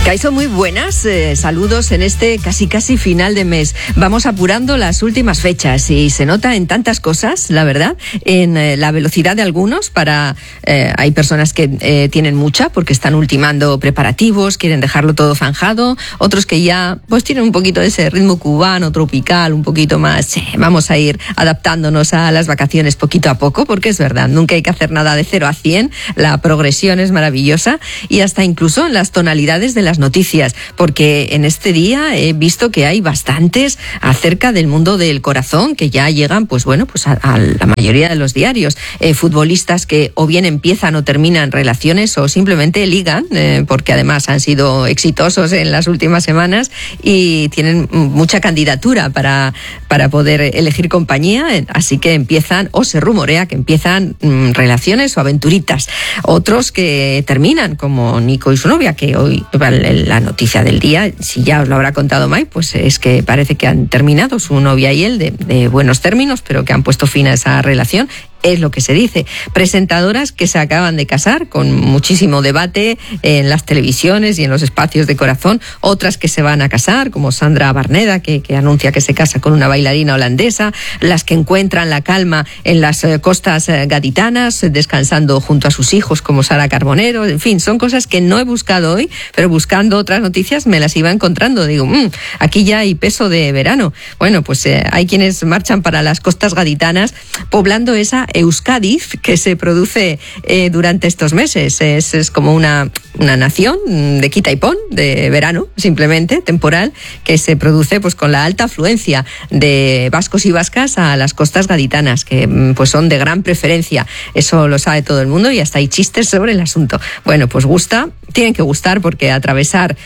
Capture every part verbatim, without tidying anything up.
Kaiso, muy buenas, eh, saludos en este casi casi final de mes. Vamos apurando las últimas fechas y se nota en tantas cosas, la verdad, en eh, la velocidad de algunos para... Eh, hay personas que eh, tienen mucha porque están ultimando preparativos, quieren dejarlo todo zanjado, otros que ya pues tienen un poquito de ese ritmo cubano, tropical, un poquito más, eh, vamos a ir adaptándonos a las vacaciones poquito a poco, porque es verdad, nunca hay que hacer nada de cero a cien, la progresión es maravillosa y hasta incluso en las tonalidades de las noticias, porque en este día he visto que hay bastantes acerca del mundo del corazón que ya llegan, pues bueno, pues a, a la mayoría de los diarios. Eh, futbolistas que o bien empiezan o terminan relaciones o simplemente ligan, eh, porque además han sido exitosos en las últimas semanas y tienen mucha candidatura para, para poder elegir compañía, así que empiezan, o se rumorea que empiezan mm, relaciones o aventuritas. Otros que terminan, como Nico y su novia, que hoy la noticia del día, si ya os lo habrá contado Mike, pues es que parece que han terminado, su novia y él, de, de buenos términos, pero que han puesto fin a esa relación. Es lo que se dice. Presentadoras que se acaban de casar con muchísimo debate en las televisiones y en los espacios de corazón. Otras que se van a casar, como Sandra Barneda, que, que anuncia que se casa con una bailarina holandesa. Las que encuentran la calma en las eh, costas eh, gaditanas, descansando junto a sus hijos, como Sara Carbonero. En fin, son cosas que no he buscado hoy, pero buscando otras noticias me las iba encontrando. Digo, mmm, aquí ya hay peso de verano. Bueno, pues eh, hay quienes marchan para las costas gaditanas, poblando esa Euskadi que se produce eh, durante estos meses. Es, es como una, una nación de quita y pon, de verano, simplemente, temporal, que se produce pues con la alta afluencia de vascos y vascas a las costas gaditanas, que pues son de gran preferencia. Eso lo sabe todo el mundo y hasta hay chistes sobre el asunto. Bueno, pues gusta, tienen que gustar, porque atravesar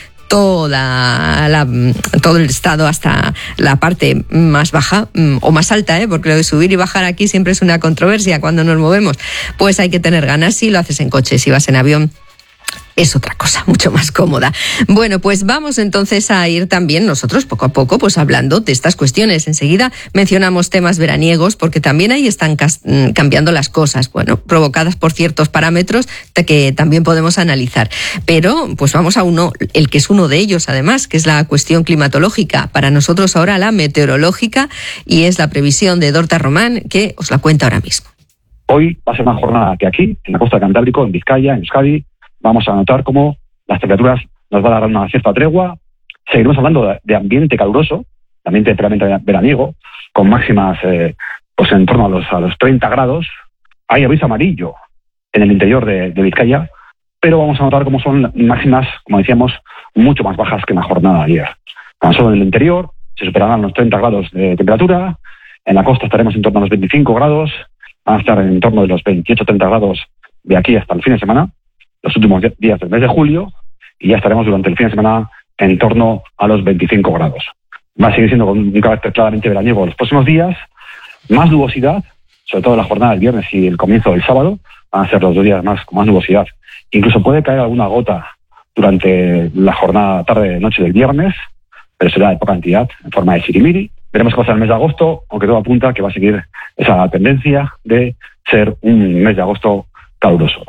toda la, todo el estado hasta la parte más baja o más alta, ¿eh? Porque lo de subir y bajar aquí siempre es una controversia cuando nos movemos, pues hay que tener ganas. Si lo haces en coche, si vas en avión, es otra cosa, mucho más cómoda. Bueno, pues vamos entonces a ir también nosotros poco a poco pues hablando de estas cuestiones. Enseguida mencionamos temas veraniegos, porque también ahí están cas- cambiando las cosas, bueno, provocadas por ciertos parámetros que también podemos analizar. Pero pues vamos a uno, el que es uno de ellos además, que es la cuestión climatológica. Para nosotros ahora la meteorológica, y es la previsión de Dorta Román, que os la cuenta ahora mismo. Hoy va a ser una jornada que aquí, en la costa del Cantábrico, en Vizcaya, en Euskadi, vamos a notar cómo las temperaturas nos van a dar una cierta tregua. Seguiremos hablando de, de ambiente caluroso, ambiente plenamente veraniego, con máximas eh, pues en torno a los, a los treinta grados. Hay aviso amarillo en el interior de, de Vizcaya, pero vamos a notar cómo son máximas, como decíamos, mucho más bajas que en la jornada de ayer. Tan solo en el interior se superarán los treinta grados de temperatura, en la costa estaremos en torno a los veinticinco grados, van a estar en torno de los veintiocho a treinta grados de aquí hasta el fin de semana, los últimos días del mes de julio, y ya estaremos durante el fin de semana en torno a los veinticinco grados. Va a seguir siendo con un carácter claramente veraniego los próximos días, más nubosidad, sobre todo la jornada del viernes y el comienzo del sábado, van a ser los dos días más con más nubosidad. Incluso puede caer alguna gota durante la jornada tarde-noche del viernes, pero será de poca cantidad, en forma de sirimiri. Veremos qué pasa en el mes de agosto, aunque todo apunta que va a seguir esa tendencia de ser un mes de agosto caluroso.